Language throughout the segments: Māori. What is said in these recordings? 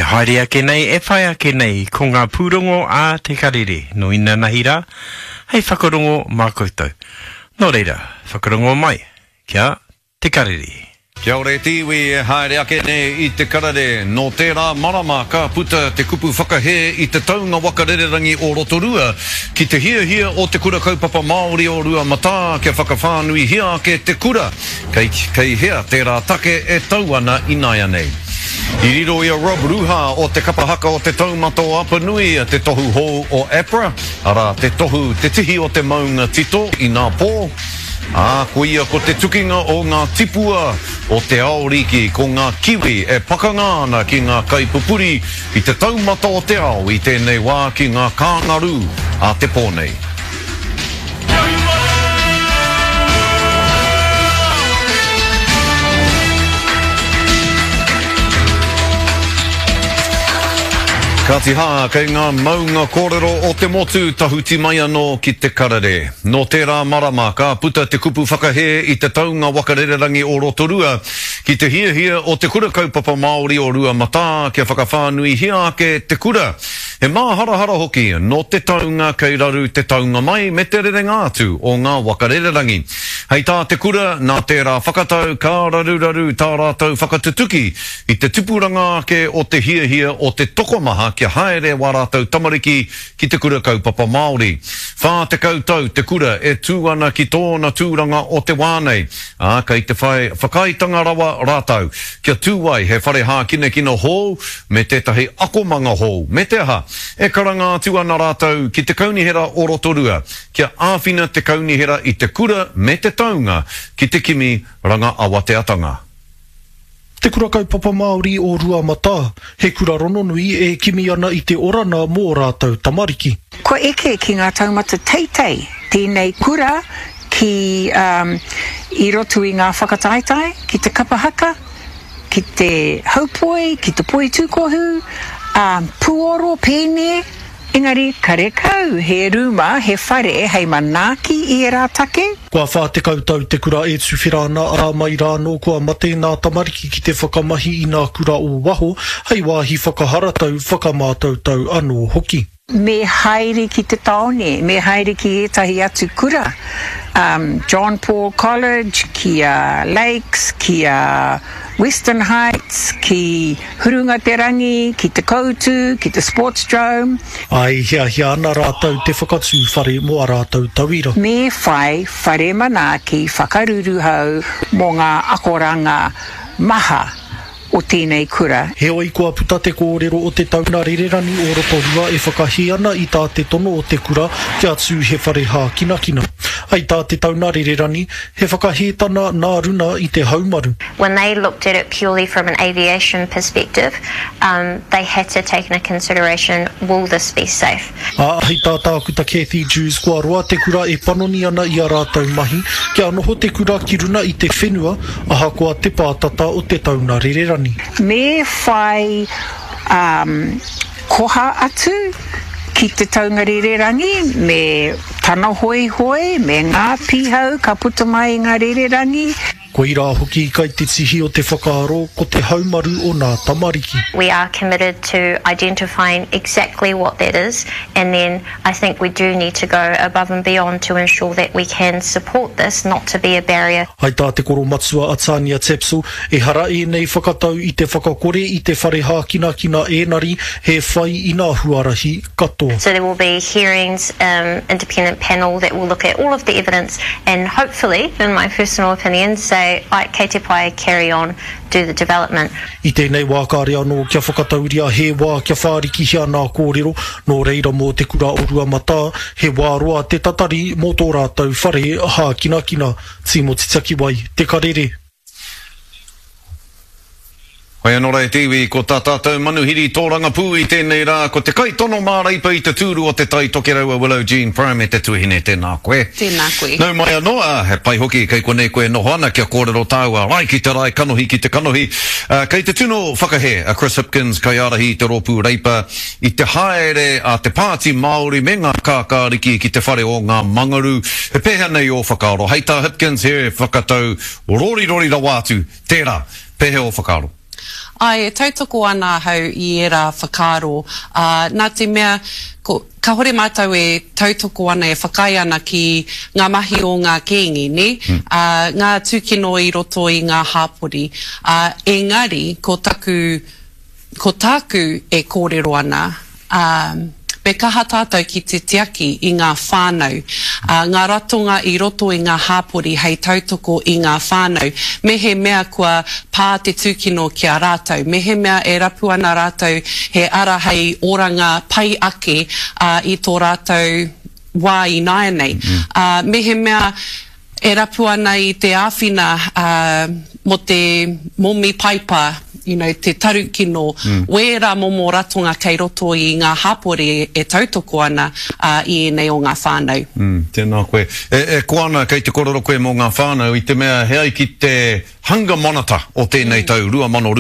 haere ake nei, e whai ake nei, ko ngā pūrongo a te karere, no ina nahira, hei whakarongo mā koutou. Nō reira, whakarongo mai, kia te karere. Kia ore tiwi e haere ake nei I te karere, no tērā marama ka puta te kupu whakahe I te taunga wakarererangi o Rotorua, ki te hia o te kura kaupapa Māori o Ruamata, kia whakawhānui hia ake te kura, kei hea tērā take e tauana inaia nei. I riro ia Rob Ruha o te kapahaka o te taumato Apanui, te tohu hou o APRA, ara te tohu te tihi o te maunga tito I ngā pō, ko ia ko te tukinga o ngā tipua o te aoriki ko ngā kiwi e pakangāna ki ngā kaipupuri I te taumata o te ao I tēnei wā ki ngā kāngaru a te pōnei. Ka tiha kei ngā maunga kōrero o te motu tahuti mai anō ki te karere. No tērā marama ka puta te kupu whakahe I te taunga wakarererangi o Rotorua ki te hia o te kura kaupapa Māori o Ruamata kia whakawhānui hia ake te kura. He mā harahara hoki no te taunga kei raru te taunga mai me te rerenga atu o ngā wakarererangi. Hei tā te kura nā tērā whakatau ka raru tā rātau whakatutuki I te tupuranga ake o te hia o te tokomaha kia haere wā rātau tamariki ki te kura kaupapa Māori. Whā te koutou te kura e tūana ki tōna tūranga o te wānei. Kei te whai whakaitanga rawa rātau. Kia tūwai he whare hā kina hou me tētahi akomanga hou. Me te aha, e karanga tūana rātau ki te kaunihera o Rotorua. Kia āwhina te kaunihera I te kura me te taunga ki te kimi ranga awa te atanga. Te kura kaupapa Māori o Ruamata, he kura rono nui e kimi ana I te orana mō rātau tamariki. Ko eke ki ngā taumata teitei, tēnei kura ki I roto I ngā whakataitai, ki te kapahaka, ki te haupoi, ki te poi tūkohu, puoro, pēne, engari karekau, he ruma, he whare, hei manaki I rā take. Kua whā te koutou te kura e tuwhirana a mai rāno kua mate ngā tamariki ki te whakamahi I ngā kura o waho, hei wāhi whakaharatau, whakamātautau anō hoki. Me haere ki te taone, me haere ki etahi atu kura. John Paul College, kia Lakes, kia Western Heights, ki Hurunga Te Rangi, ki te Koutu, ki te Sportsdrome. Ai, hia ana rātau te whakatū whare mo a rātau tauira. Me whai whare manaki whakaruru hau mō ngā akoranga maha o tēnei kura. He oi kua puta te kōrero o te tauna rererani o Rotorua e whakahi ana I tā te tono o te kura kia tū he whare hā kina. Ai tā te tauna rererani, he whakahetana nā runa I te haumaru. When they looked at it purely from an aviation perspective, they had to take into consideration, will this be safe? Hei tā tākuta Kathy Jews kua roa te kura e panoni ana I a rātau mahi, kia noho te kura ki runa I te whenua, aha kua te pātata o te tauna rererani. Me whai koha atu ki te taunga rererangi, me tana hoi, me ngā pihau ka puta mai I ngā rererangi. Ko I rā hoki kai te tihi o te whakaaro ko te haumaru o ngā tamariki. We are committed to identifying exactly what that is, and then I think we do need to go above and beyond to ensure that we can support this, not to be a barrier. Ai tā te koro matsua a Tania Tepso, e hara e nei whakatau I te whakakore I te whare hā kina ēnari, he whai I ngā huarahi katoa. So there will be hearings, independent panel that will look at all of the evidence and hopefully, in my personal opinion, say, kei te pai, carry on, do the development. I tēnei wākare anō kia whakatauria he wā kia whāriki hia nā kōrero, nō reira mō te kura o Ruamata, he wā roa te tatari mō tō rātau whare hā kina, timo titaki wai, te karere. Hoi anō rei tiwi, ko tā tātou manuhiri tōranga pū I tēnei rā, ko te kai tono māraipa I te tūru o te tai toke raua Willow Jean Prime e te tuihine tēnā koe. Tēnā koe. Nau mai anō, he pai hoki kei konei koe noho ana kia kōrero tāua, rai ki te rai, kanohi ki te kanohi. Kei te tūno whakahe, Chris Hipkins, kai arahi te rōpū reipa, I te haere a te pāti Māori me ngā kākāriki ki te whare o ngā mangaru, he pēhea nei o whakaaro. Hei tā Hipkins he whakatau, rori rawātu, tērā, pēhea o whakaaro. Ai, e tautoko ana hau I era whakaro. Nā te mea, ka hore mātou e tautoko ana e whakai ana ki ngā mahi o ngā kēngi, ne? Ngā tūkino I roto I ngā hāpori. Engari, ko tāku e kōrero ana. Me kaha tātou ki te tiaki I ngā whānau. Ngā ratonga I roto I ngā hāpori hei tautoko I ngā whānau. Me he mea kua pā te tūkino ki a rātou. Me he mea e rapu ana rātou he ara hei oranga pai ake I tō rātou wā I nāia nei. Me he mea e rapu ana I te āwhina mo te momi paipa, te tarukino, wera momo ratonga kei roto I ngā hapori e tautoko ana I nei o ngā whānau. Tēnā koe. E koana kei te kororo koe mō ngā whānau I te mea hea I ki te hanga manata o tēnei tau,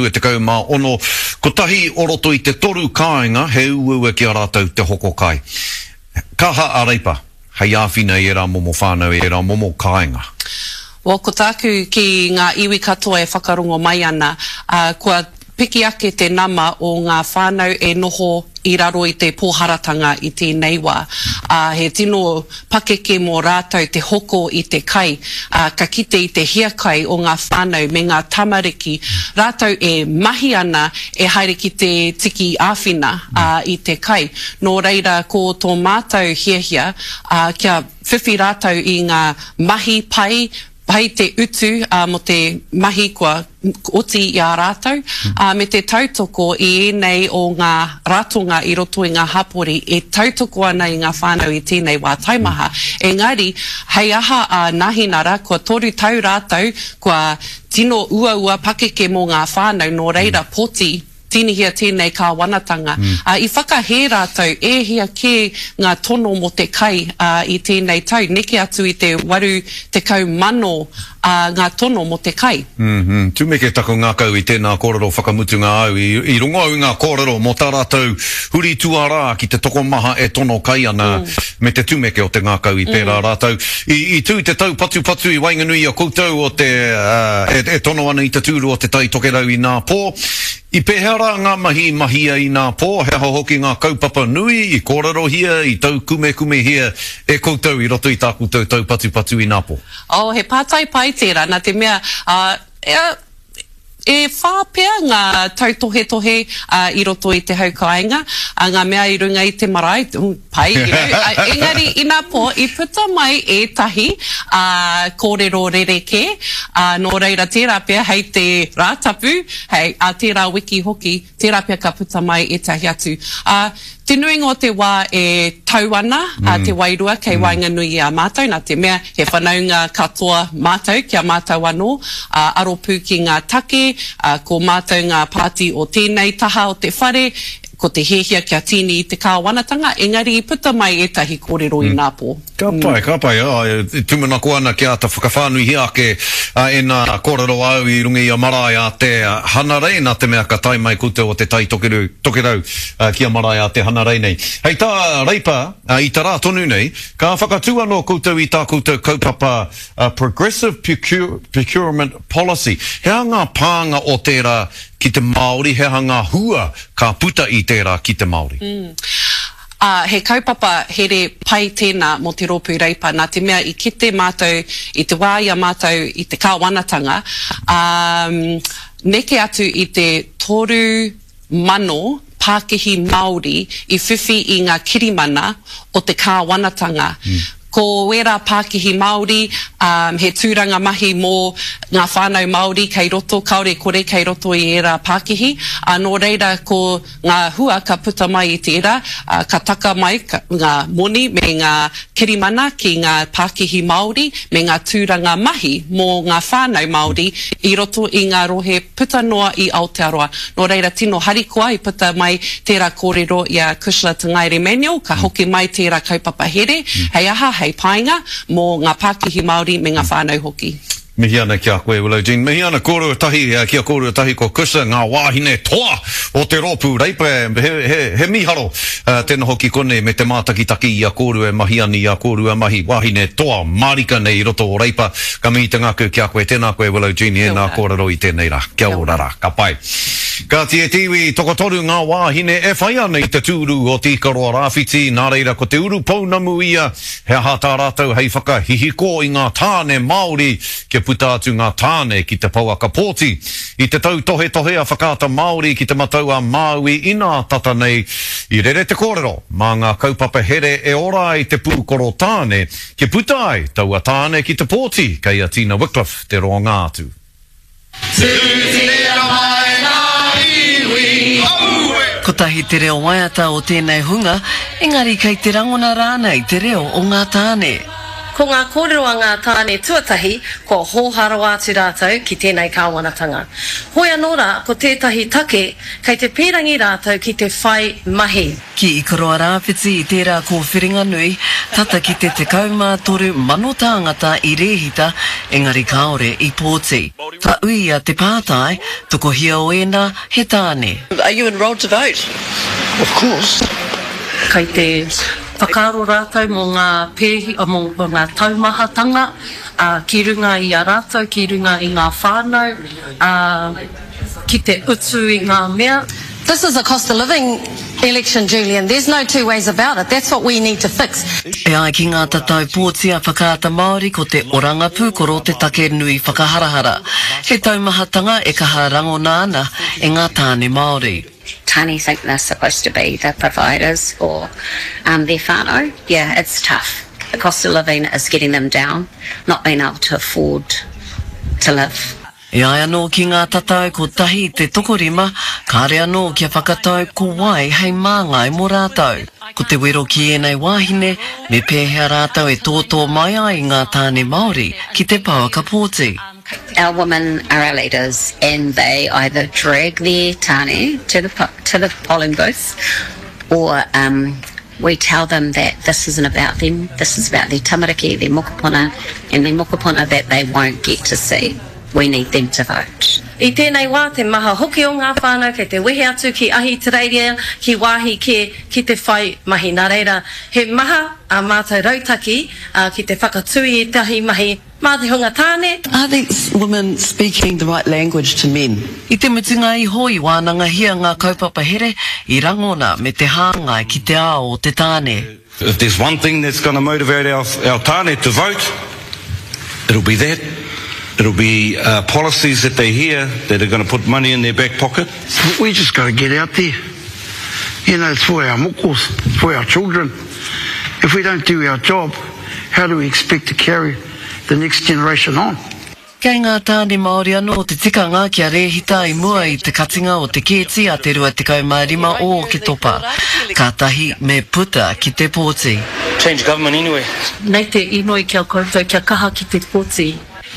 2026, ko tahi o roto I te toru kāinga, he uaua ki a rātou te hoko kai. Kaha a reipa, hei āwhina I era momo whānau, I era momo kāinga. Ko tāku ki ngā iwi katoa e whakarongo mai ana, kua piki ake te nama o ngā whānau e noho I raro I te pōharatanga I tēnei wā. He tino pakeke mō rātou te hoko I te kai, ka kite I te hiakai o ngā whānau me ngā tamariki. Rātou e mahi ana e haere ki te tiki āwhina I te kai. Nō reira ko tō mātou hiahia, kia whiwhi rātou I ngā mahi pai te utu mo te mahi kua oti I a rātou, me te tautoko I nei o ngā ratonga I roto I ngā hapori, e tautoko ana I ngā whānau I tēnei wā taimaha. Engari, hei aha a nahinara, kua toru tau rātou, kua tino ua pakeke mō ngā whānau, no reira poti, tinihia tēnei ka wanatanga. I whakahē rātou, e hia ke ngā tono mo te kai I tēnei tau, neke atu I te waru te kau mano ngā tono mo te kai. Tūmeke tako ngā kau I tēnā kōrero whakamutunga au, I rongo au ngā kōrero mo tā rātou huri tuarā ki te toko maha e tono kai ana me te tūmeke o te ngā kau I pērā rātou. I tū te tau patu I Wainganui a koutou o te e tono ana I te tūru o te tai tokerau I ngā pō. I pehera ngā mahia I ngā pō, he hoki ngā kaupapa nui, I kōrero hia, I tau kume hia, e koutou I roto I tā koutou tau patu I ngā pō. He pātai pai tērā, nā te mea, e whāpea ngā tautohe I roto I te haukainga, ngā mea I runga I te marae, pai, engari I ngā pō, I puta mai e tahi kōrero rereke, nō reira tērā pia, hei te rātapu, hei tērā wiki hoki, tērā pia ka puta mai e tahi atu. Te nui ngō te wā e tau ana, te wairua kei Wainganui a mātou, nā te mea he whanaunga katoa mātou ki a mātou anō, aropu ki ngā take, ko mātou ngā pāti o tēnei taha o te whare, ko te hehia kia tini I te kāwanatanga, engari I puta mai e tahi kōrero I ngā pō. Ka pai, tūmana ko ana ki a ta whakawhānui hiake e nā kōrero au I rungi I a marae a te hanarei, nā te mea ka tai mai koutou o te tai tokerau ki a marae a te hanarei nei. Hei tā reipa, I tā rā tonu nei, ka whakatū anō koutou I tā koutou kaupapa Progressive Procurement Policy. Hea ngā pānga o tērā ki te Māori, hea ngā hua ka puta I tērā ki te Māori. He kaupapa here pai tēnā mo te ropu reipa, nā te mea I kite mātou, I te wāia mātou, I te kāwanatanga, neke atu I te toru mano Pākehi Māori I whiwhi I ngā kirimana o te kāwanatanga. Ko wera Pākehi Māori, he tūranga mahi mō ngā whānau Māori kei roto, kaore kore kei roto I era Pākehi, nō reira ko ngā hua ka puta mai I te era, ka taka mai ngā moni me ngā kirimana ki ngā Pākehi Māori, me ngā tūranga mahi mō ngā whānau Māori I roto I ngā rohe puta noa I Aotearoa. Nō reira tino harikoa I puta mai tērā kōrero I a Kushla Tangaire Manual, ka hoki mai tērā kaupapa here, hei aha, hei painga, mō ngā Pākehi Māori me ngā whānau hoki. Mihi ana kia koe Willow Jean. Mihi ana kōrua tahi, kia kōrua tahi ko kusa ngā wāhine toa o te rōpū reipa. He miharo tēnā hoki kone me te mātakitaki i a kōrua mahi ani i a kōrua mahi wāhine toa marika nei roto o reipa. Ka mihi te ngāku kia koe tēnā koe Willow Jean e nā kōrero i tēnei rā. Kia ora rā, ka pai. Ka tie tiwi tokotoru ngā wāhine e whai ana i te tūru o Tīkaroa Rāwhiti. Nā reira ko te uru pounamu ia he hata rātou hei whakahihiko i ngā tāne Māori ke puta atu ngā tāne ki te Pouaka Pōti. I te tau tohe a whakata Māori ki te matau a Māui ina tata nei i rere te kōrero. Mā ngā kaupapa here e ora i te pūkoro tāne ke puta ai tau a tāne ki te Pōti kei a Tina Wycliffe te roa ngātu. Ko tahi te reo waiata o tēnei hunga, engari kei te rangona rāna i te reo o ngā tāne. Ko ngā kōrero a ngā tāne tuatahi, ko hōharo atu rātou ki tēnei kāwanatanga. Hoi anō rā, ko tētahi take, kei te pērangi rātou ki te whai mahi. Ki Ikaroa Rāwhiti i tērā ko whiringa nui, tata ki te 13 mano tāngata i rehita, engari kaore i Pōti. Ka ui a te pātai, toko hia o ena he tāne. Are you enrolled to vote? Of course. Kei te whakaaro rātou mō ngā taumahatanga, ki runga i a rātou, ki runga i ngā whānau, ki te utu i ngā mea. This is a cost of living election, Julian. There's no two ways about it. That's what we need to fix. E ai ki ngā tatau Pōti a whakaata Māori ko te oranga pūkoro te take nui whakaharahara. He taumahatanga e kaha rangona ana e ngā tāne Māori. Tāne think they're supposed to be the providers for their whānau. Yeah, it's tough. The cost of living is getting them down, not being able to afford to live. E ai anō ki ngā tatau ko tahi te tokorima, kāre anō kia whakatau ko wai hei māngai mō rātou. Ko te wero ki enei wāhine, me pēhea rātou e tōtō mai ai ngā tāne Māori ki te Pouaka Pōti. Our women are our leaders and they either drag their tāne to the polling booth or we tell them that this isn't about them, this is about their tamariki, their mokopuna, and their mokopuna that they won't get to see. We need them to vote. I tēnei wā, te maha hoki o ngā whānau, kei te wehe atu ki ahi te reiria, ki wāhi ki te whai mahi. Nā reira, he maha a mātou rautaki ki te whakatui e tahi mahi, mā te hunga tāne. Are these women speaking the right language to men? I te mutunga i hoi wānanga hia ngā kaupapa here, I rangona me te hāngai ki te ao o te tāne. If there's one thing that's going to motivate our tāne to vote, it'll be that. It'll be policies that they hear that are going to put money in their back pocket. We just got to get out there. You know, it's for our mokos, for our children. If we don't do our job, how do we expect to carry the next generation on? Kei ngā tāne Māori anō te tikanga kia rehita I mua I te katinga o te kēti a te 25 o ke topa. Ka tahi me puta ki te Pōti. Change government anyway. Nei te inoi kia koutou kia kaha ki te Pōti.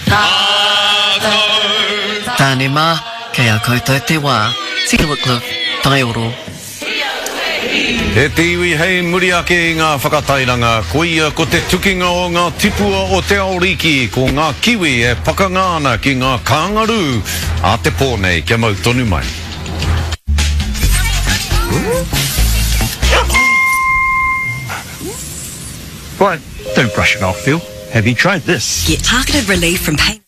Tāne mā, kei a koutou te wā. Tina Wycliffe, tai oro. He te iwi hei muri ake I ngā whakatairanga, koia ko te tukinga o ngā tipua o te aoriki, ko ngā kiwi e pakangāna ki ngā kāngaru, a te pōnei kia mau tonu mai. Right, don't brush it off, Phil. Have you tried this? Get targeted relief from pain.